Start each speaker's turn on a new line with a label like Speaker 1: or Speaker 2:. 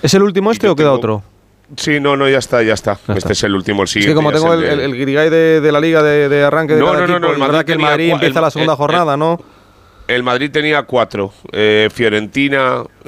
Speaker 1: ¿Es el último este o queda otro?
Speaker 2: Sí, no, ya está. Este es el último, el siguiente.
Speaker 1: Es que como tengo el guirigay de la liga de arranque de cada equipo,
Speaker 2: el Madrid,
Speaker 1: que el Madrid empieza la segunda jornada, ¿no?
Speaker 2: El Madrid tenía 4. Fiorentina,